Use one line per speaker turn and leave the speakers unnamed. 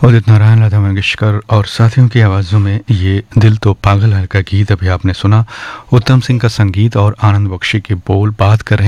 उदित नारायण, लता मंगेशकर और साथियों की आवाज़ों में ये दिल तो पागल है का गीत अभी आपने सुना। उत्तम सिंह का संगीत और आनंद बख्शी के बोल बात कर रहे